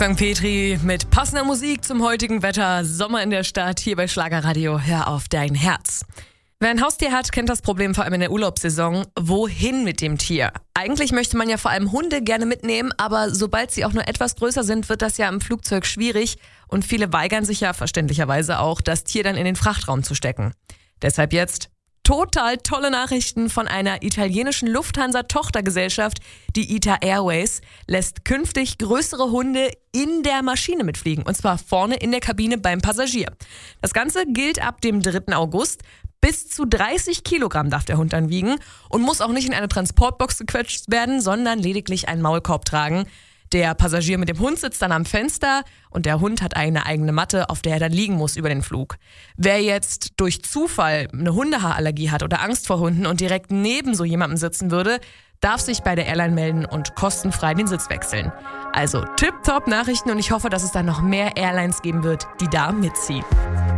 Wolfgang Petri mit passender Musik zum heutigen Wetter. Sommer in der Stadt, hier bei Schlagerradio. Hör auf dein Herz. Wer ein Haustier hat, kennt das Problem vor allem in der Urlaubssaison. Wohin mit dem Tier? Eigentlich möchte man ja vor allem Hunde gerne mitnehmen, aber sobald sie auch nur etwas größer sind, wird das ja im Flugzeug schwierig. Und viele weigern sich ja verständlicherweise auch, das Tier dann in den Frachtraum zu stecken. Deshalb jetzt total tolle Nachrichten von einer italienischen Lufthansa-Tochtergesellschaft. Die ITA Airways lässt künftig größere Hunde in der Maschine mitfliegen. Und zwar vorne in der Kabine beim Passagier. Das Ganze gilt ab dem 3. August. Bis zu 30 Kilogramm darf der Hund dann wiegen und muss auch nicht in eine Transportbox gequetscht werden, sondern lediglich einen Maulkorb tragen. Der Passagier mit dem Hund sitzt dann am Fenster und der Hund hat eine eigene Matte, auf der er dann liegen muss über den Flug. Wer jetzt durch Zufall eine Hundehaarallergie hat oder Angst vor Hunden und direkt neben so jemandem sitzen würde, darf sich bei der Airline melden und kostenfrei den Sitz wechseln. Also tipptopp Nachrichten und ich hoffe, dass es dann noch mehr Airlines geben wird, die da mitziehen.